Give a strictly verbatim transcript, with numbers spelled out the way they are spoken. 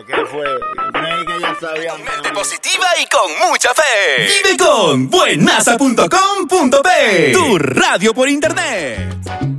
¿Qué fue? Creí que ya sabían. Mente positiva y con mucha fe. Vive con buenasa punto com punto pe. Tu radio por internet.